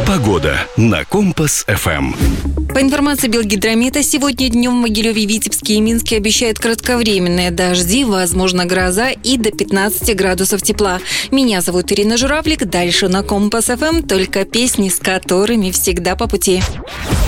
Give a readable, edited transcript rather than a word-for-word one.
Погода на Компас ФМ. По информации Белгидромета, сегодня днем в Могилеве, Витебске и Минске обещают кратковременные дожди, возможно гроза и до 15 градусов тепла. Меня зовут Ирина Журавлик. Дальше на Компас ФМ только песни, с которыми всегда по пути.